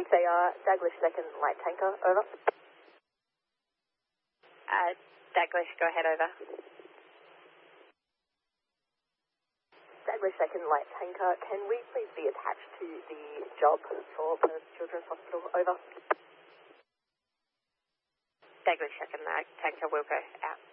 6AR, Daglish second light tanker, over. Daglish, go ahead, over. Daglish second light tanker, can we please be attached to the job for Perth Children's Hospital, over. Daglish second light tanker will go out.